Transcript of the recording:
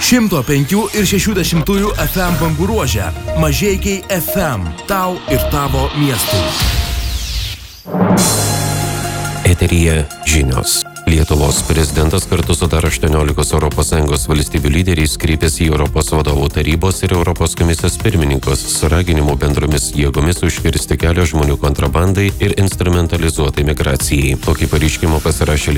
105 ir 60 FM bangų ruože. Mažeikiai FM. Tau ir tavo miestui. Eteryje žinios. Lietuvos prezidentas kartu su dar 18 ES valstybių lyderiais kreipėsi į Europos vadovų tarybos ir Europos komisijos pirmininkus su raginimu bendromis jėgomis užkirsti kelią žmonių kontrabandai ir instrumentalizuotai migracijai. Tokį pareiškimą pasirašė